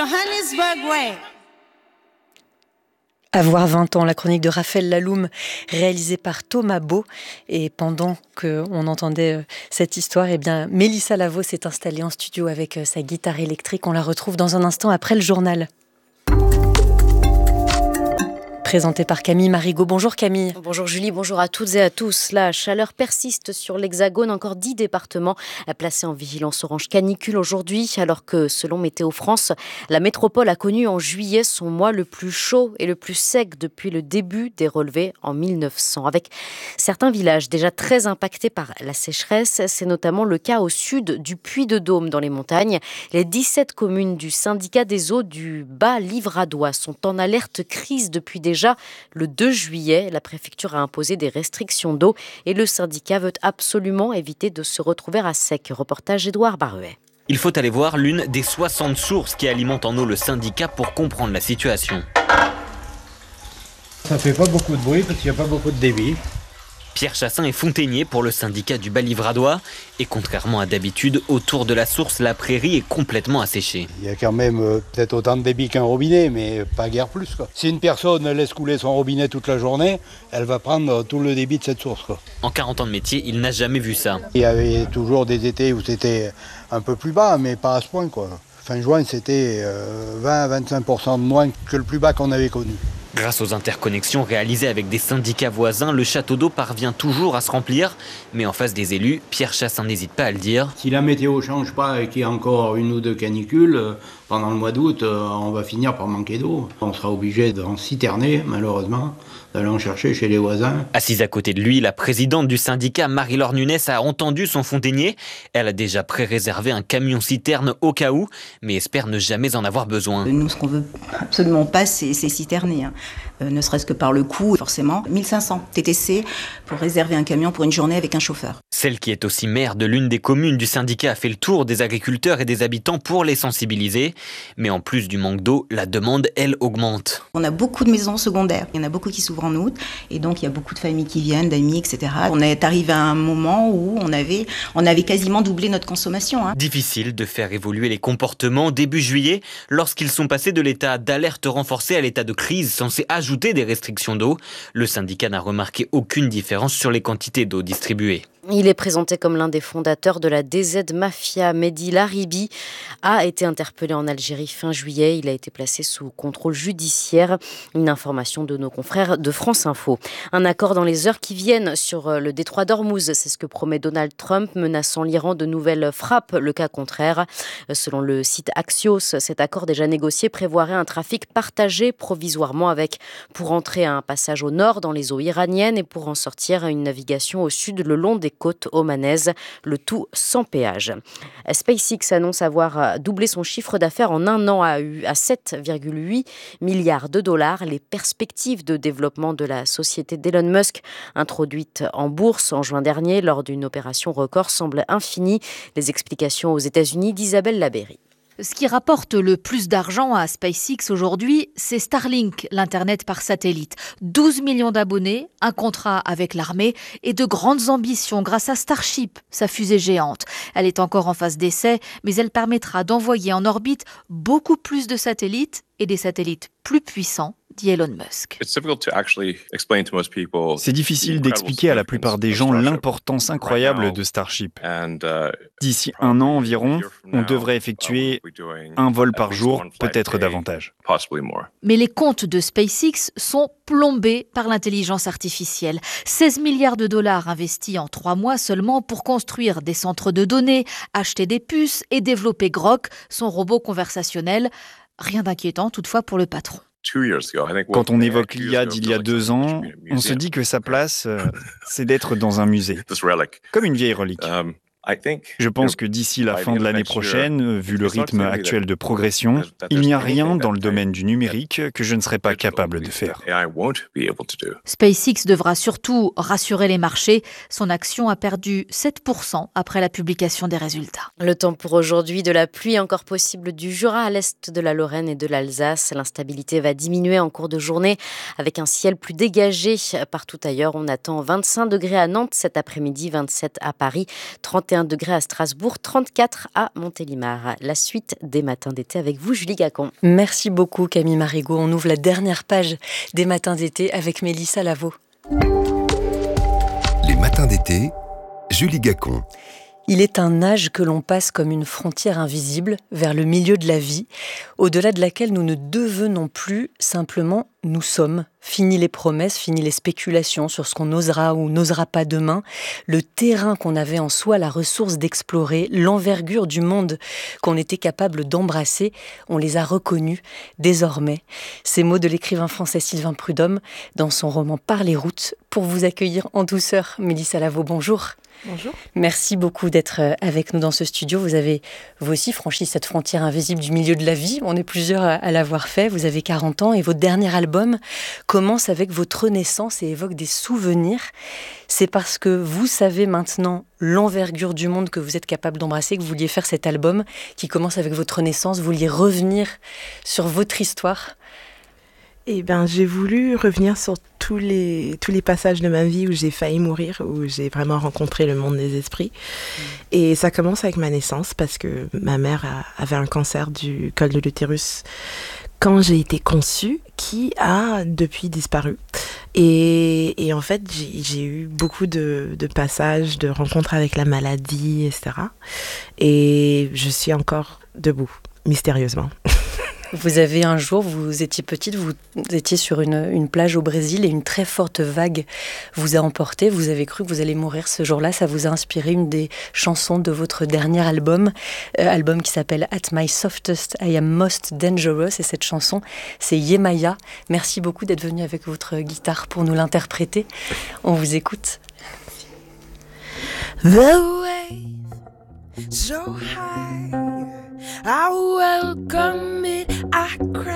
Johannesburg way. Avoir 20 ans, la chronique de Raphaël Laloum, réalisée par Thomas Beau. Et pendant qu'on entendait cette histoire, Mélissa Lavo s'est installée en studio avec sa guitare électrique. On la retrouve dans un instant après le journal. Présenté par Camille Marigot. Bonjour Camille. Bonjour Julie, bonjour à toutes et à tous. La chaleur persiste sur l'Hexagone. Encore 10 départements placés en vigilance orange canicule aujourd'hui, alors que selon Météo France, la métropole a connu en juillet son mois le plus chaud et le plus sec depuis le début des relevés en 1900. Avec certains villages déjà très impactés par la sécheresse, c'est notamment le cas au sud du Puy-de-Dôme dans les montagnes. Les 17 communes du syndicat des eaux du Bas-Livradois sont en alerte crise depuis déjà le 2 juillet. La préfecture a imposé des restrictions d'eau et le syndicat veut absolument éviter de se retrouver à sec. Reportage Édouard Baruet. Il faut aller voir l'une des 60 sources qui alimentent en eau le syndicat pour comprendre la situation. Ça fait pas beaucoup de bruit parce qu'il n'y a pas beaucoup de débit. Pierre Chassin est fontainier pour le syndicat du Bas-Livradois et contrairement à d'habitude, autour de la source, la prairie est complètement asséchée. Il y a quand même peut-être autant de débit qu'un robinet, mais pas guère plus, quoi. Si une personne laisse couler son robinet toute la journée, elle va prendre tout le débit de cette source, quoi. En 40 ans de métier, il n'a jamais vu ça. Il y avait toujours des étés où c'était un peu plus bas, mais pas à ce point, quoi. Fin juin, c'était 20-25% de moins que le plus bas qu'on avait connu. Grâce aux interconnexions réalisées avec des syndicats voisins, le château d'eau parvient toujours à se remplir. Mais en face des élus, Pierre Chassin n'hésite pas à le dire. Si la météo ne change pas et qu'il y a encore une ou deux canicules, pendant le mois d'août, on va finir par manquer d'eau. On sera obligé d'en citerner, malheureusement, d'aller en chercher chez les voisins. Assise à côté de lui, la présidente du syndicat, Marie-Laure Nunes, a entendu son fontainier. Elle a déjà pré-réservé un camion-citerne au cas où, mais espère ne jamais en avoir besoin. Nous, ce qu'on veut absolument pas, c'est citerner. Ne serait-ce que par le coût, forcément. 1500 TTC pour réserver un camion pour une journée avec un chauffeur. Celle qui est aussi maire de l'une des communes du syndicat a fait le tour des agriculteurs et des habitants pour les sensibiliser. Mais en plus du manque d'eau, la demande, elle, augmente. On a beaucoup de maisons secondaires. Il y en a beaucoup qui s'ouvrent en août. Et donc, il y a beaucoup de familles qui viennent, d'amis, etc. On est arrivé à un moment où on avait quasiment doublé notre consommation. Difficile de faire évoluer les comportements début juillet, lorsqu'ils sont passés de l'état d'alerte renforcée à l'état de crise censé ajouter des restrictions d'eau. Le syndicat n'a remarqué aucune différence sur les quantités d'eau distribuées. Il est présenté comme l'un des fondateurs de la DZ Mafia. Mehdi Laribi a été interpellé en Algérie fin juillet. Il a été placé sous contrôle judiciaire. Une information de nos confrères de France Info. Un accord dans les heures qui viennent sur le détroit d'Ormuz. C'est ce que promet Donald Trump, menaçant l'Iran de nouvelles frappes, le cas contraire. Selon le site Axios, cet accord déjà négocié prévoirait un trafic partagé provisoirement avec, pour entrer un passage au nord dans les eaux iraniennes et pour en sortir une navigation au sud le long des côtes omanaises, le tout sans péage. SpaceX annonce avoir doublé son chiffre d'affaires en un an à 7,8 milliards de dollars. Les perspectives de développement de la société d'Elon Musk, introduite en bourse en juin dernier lors d'une opération record, semblent infinies. Les explications aux États-Unis d'Isabelle Labéry. Ce qui rapporte le plus d'argent à SpaceX aujourd'hui, c'est Starlink, l'Internet par satellite. 12 millions d'abonnés, un contrat avec l'armée et de grandes ambitions grâce à Starship, sa fusée géante. Elle est encore en phase d'essai, mais elle permettra d'envoyer en orbite beaucoup plus de satellites et des satellites plus puissants, dit Elon Musk. C'est difficile d'expliquer à la plupart des gens l'importance incroyable de Starship. D'ici un an environ, on devrait effectuer un vol par jour, peut-être davantage. Mais les comptes de SpaceX sont plombés par l'intelligence artificielle. 16 milliards de dollars investis en 3 mois seulement pour construire des centres de données, acheter des puces et développer Grok, son robot conversationnel. Rien d'inquiétant toutefois pour le patron. Quand on évoque l'IA d'il y a 2 ans, on se dit que sa place, c'est d'être dans un musée, comme une vieille relique. Je pense que d'ici la fin de l'année prochaine, vu le rythme actuel de progression, il n'y a rien dans le domaine du numérique que je ne serai pas capable de faire. SpaceX devra surtout rassurer les marchés. Son action a perdu 7% après la publication des résultats. Le temps pour aujourd'hui, de la pluie encore possible du Jura à l'est de la Lorraine et de l'Alsace. L'instabilité va diminuer en cours de journée avec un ciel plus dégagé. Partout ailleurs, on attend 25 degrés à Nantes cet après-midi, 27 à Paris, 31 31 degrés à Strasbourg, 34 à Montélimar. La suite des matins d'été avec vous, Julie Gacon. Merci beaucoup Camille Marigot. On ouvre la dernière page des matins d'été avec Mélissa Lavo. Les matins d'été, Julie Gacon. Il est un âge que l'on passe comme une frontière invisible vers le milieu de la vie, au-delà de laquelle nous ne devenons plus, simplement nous sommes. Fini les promesses, fini les spéculations sur ce qu'on osera ou n'osera pas demain. Le terrain qu'on avait en soi, la ressource d'explorer, l'envergure du monde qu'on était capable d'embrasser, on les a reconnus désormais. Ces mots de l'écrivain français Sylvain Prudhomme dans son roman Par les routes. Pour vous accueillir en douceur, Mélissa Lavo, bonjour. Bonjour. Merci beaucoup d'être avec nous dans ce studio. Vous avez, vous aussi, franchi cette frontière invisible du milieu de la vie. On est plusieurs à l'avoir fait. Vous avez 40 ans et votre dernier album commence avec votre naissance et évoque des souvenirs. C'est parce que vous savez maintenant l'envergure du monde que vous êtes capable d'embrasser que vous vouliez faire cet album qui commence avec votre naissance. Vous vouliez revenir sur votre histoire. Eh bien, j'ai voulu revenir sur tous les passages de ma vie où j'ai failli mourir, où j'ai vraiment rencontré le monde des esprits. Et ça commence avec ma naissance parce que ma mère avait un cancer du col de l'utérus quand j'ai été conçue, qui a depuis disparu. Et en fait, j'ai eu beaucoup de passages, de rencontres avec la maladie, etc. Et je suis encore debout, mystérieusement. Vous avez un jour, vous étiez petite, vous étiez sur une plage au Brésil et une très forte vague vous a emporté. Vous avez cru que vous allez mourir ce jour-là. Ça vous a inspiré une des chansons de votre dernier album qui s'appelle At My Softest, I Am Most Dangerous. Et cette chanson, c'est Yemaya. Merci beaucoup d'être venu avec votre guitare pour nous l'interpréter. On vous écoute. The wave so high, I welcome it, I cry.